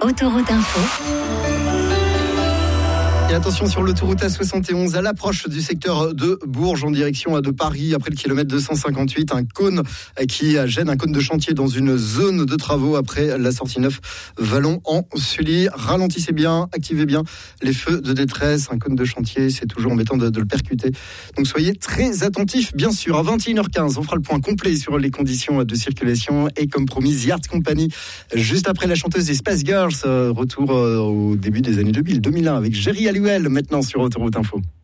Autoroute Info. Et attention sur l'autoroute A71 à l'approche du secteur de Bourges en direction de Paris après le kilomètre 258, un cône qui gêne, un cône de chantier dans une zone de travaux après la sortie 9 Vallon en Sully. Ralentissez bien, activez bien les feux de détresse. Un cône de chantier, c'est toujours embêtant de le percuter. Donc soyez très attentifs, bien sûr. À 21h15, on fera le point complet sur les conditions de circulation et comme promis, The Art Company, juste après la chanteuse des Spice Girls, retour au début des années 2001 avec Jerry Halliwell maintenant sur Autoroute Info.